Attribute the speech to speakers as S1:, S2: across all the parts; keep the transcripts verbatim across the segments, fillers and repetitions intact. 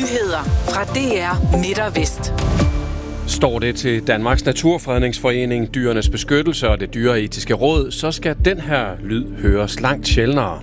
S1: Nyheder fra D R Midt og Vest.
S2: Står det til Danmarks Naturfredningsforening, Dyrenes Beskyttelse og det Dyreetiske Råd, så skal den her lyd høres langt sjældnere.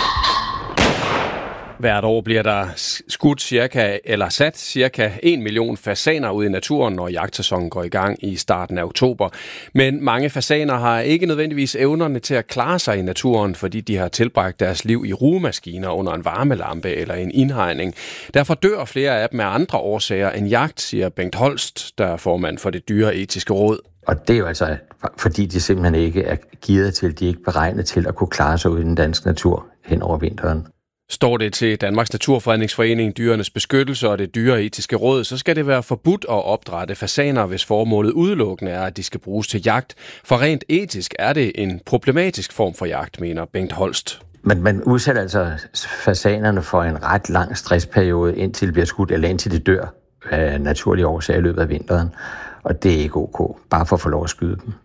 S2: Hvert år bliver der skudt cirka, eller sat cirka en million fasaner ud i naturen, når jagtsæsonen går i gang i starten af oktober. Men mange fasaner har ikke nødvendigvis evnerne til at klare sig i naturen, fordi de har tilbragt deres liv i rugemaskiner under en varmelampe eller en indhegning. Derfor dør flere af dem af andre årsager end jagt, siger Bengt Holst, der er formand for det Dyreetiske Råd.
S3: Og det er jo altså, fordi de simpelthen ikke er gearet til, de er ikke beregnet til at kunne klare sig ude i den danske natur hen over vinteren.
S2: Står det til Danmarks Naturfredningsforening, Dyrenes Beskyttelse og det Dyreetiske Råd, så skal det være forbudt at opdrætte fasaner, hvis formålet udelukkende er, at de skal bruges til jagt. For rent etisk er det en problematisk form for jagt, mener Bengt Holst.
S3: Men man udsætter altså fasanerne for en ret lang stressperiode, indtil de bliver skudt, eller indtil de dør af naturlige årsager i løbet af vinteren. Og det er ikke ok, bare for at få lov at skyde dem.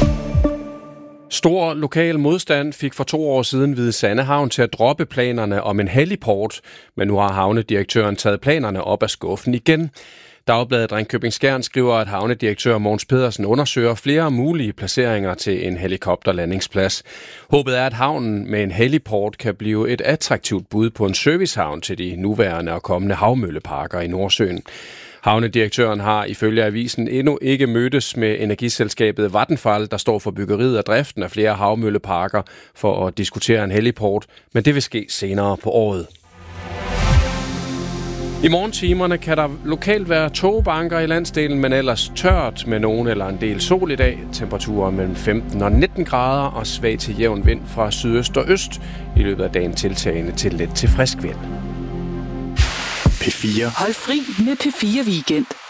S2: Stor lokal modstand fik for to år siden Hvide Sande Havn til at droppe planerne om en heliport, men nu har havnedirektøren taget planerne op af skuffen igen. Dagbladet Ringkøbing Skjern skriver, at havnedirektør Mogens Pedersen undersøger flere mulige placeringer til en helikopterlandingsplads. Håbet er, at havnen med en heliport kan blive et attraktivt bud på en servicehavn til de nuværende og kommende havmølleparker i Nordsøen. Havnedirektøren har ifølge avisen endnu ikke mødtes med energiselskabet Vattenfall, der står for byggeriet og driften af flere havmølleparker, for at diskutere en heliport, men det vil ske senere på året. I morgentimerne kan der lokalt være togbanker i landsdelen, men ellers tørt med nogen eller en del sol i dag. Temperaturer mellem femten og nitten grader og svag til jævn vind fra sydøst og øst. I løbet af dagen tiltagende til let til frisk vind.
S1: P fire. Hold fri med P fire Weekend.